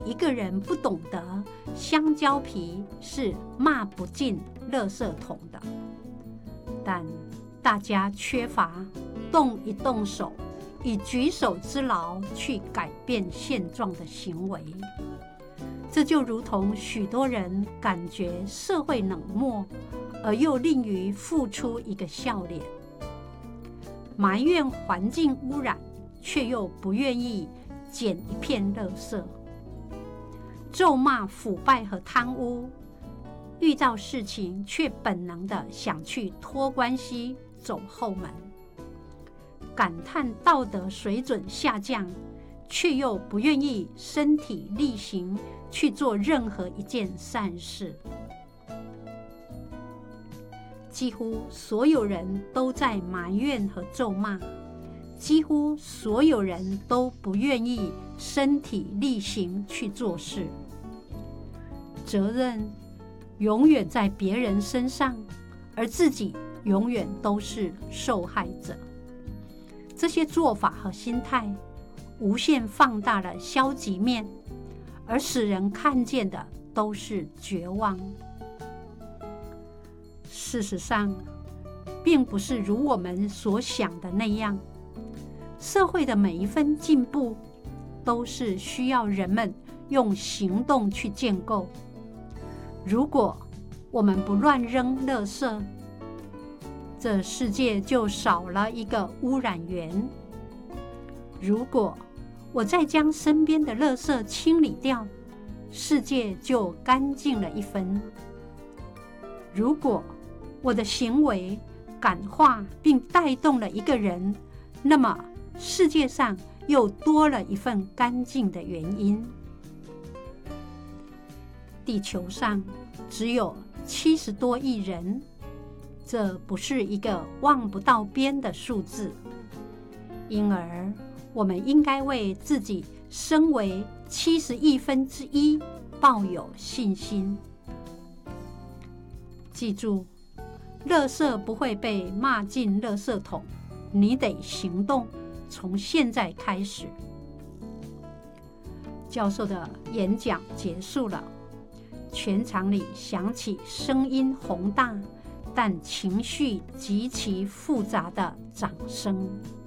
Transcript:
一个人不懂得香蕉皮是骂不进垃圾桶的，但大家缺乏动一动手，以举手之劳去改变现状的行为。这就如同许多人感觉社会冷漠，而又吝于付出一个笑脸，埋怨环境污染，却又不愿意捡一片垃圾，咒骂腐败和贪污，遇到事情却本能的想去托关系走后门，感叹道德水准下降，却又不愿意身体力行去做任何一件善事。几乎所有人都在埋怨和咒骂，几乎所有人都不愿意身体力行去做事。责任永远在别人身上，而自己永远都是受害者。这些做法和心态无限放大了消极面，而使人看见的都是绝望。事实上，并不是如我们所想的那样，社会的每一分进步都是需要人们用行动去建构。如果我们不乱扔垃圾，这世界就少了一个污染源。如果我再将身边的垃圾清理掉，世界就干净了一分。如果我的行为感化并带动了一个人，那么世界上又多了一份干净的原因。地球上只有70多亿人，这不是一个望不到边的数字，因而我们应该为自己身为70亿分之一抱有信心。记住，垃圾不会被骂进垃圾桶，你得行动，从现在开始。教授的演讲结束了，全场里响起声音宏大但情绪极其复杂的掌声。